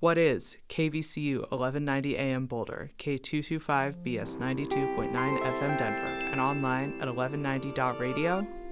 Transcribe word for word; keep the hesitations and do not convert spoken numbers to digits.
What is K V C U eleven ninety A M Boulder, K two twenty-five B S ninety-two point nine F M Denver, and online at eleven ninety dot radio?